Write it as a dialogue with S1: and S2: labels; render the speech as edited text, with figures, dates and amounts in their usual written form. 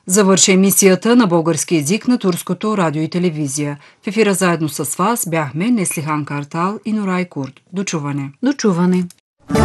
S1: Завърши емисията на български език на турското радио и телевизия. В ефира заедно с вас бяхме Неслихан Картал и Нурай Курт. Дочуване!
S2: Дочуване!